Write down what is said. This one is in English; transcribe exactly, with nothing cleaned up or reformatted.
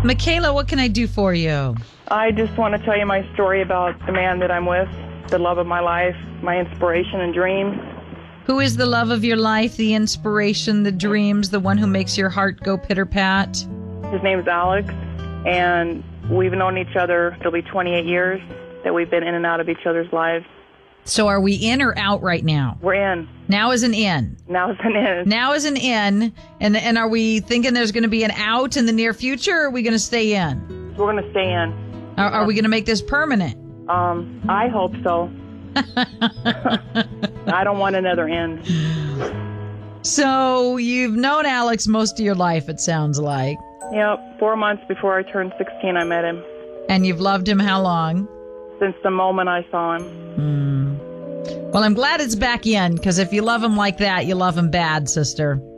Michaela, what can I do for you? I just want to tell you my story about the man that I'm with, the love of my life, my inspiration and dream. Who is the love of your life, the inspiration, the dreams, the one who makes your heart go pitter-pat? His name is Alex, and we've known each other, it'll be twenty-eight years that we've been in and out of each other's lives. So are we in or out right now? We're in. Now is an in. Now is an in. Now is an in. And and are we thinking there's going to be an out in the near future, or are we going to stay in? We're going to stay in. Are, are we going to make this permanent? Um, I hope so. I don't want another end. So you've known Alex most of your life, it sounds like. Yep. Four months before I turned sixteen, I met him. And you've loved him how long? Since the moment I saw him. Mm. Well, I'm glad it's back in, because if you love him like that, you love him bad, sister.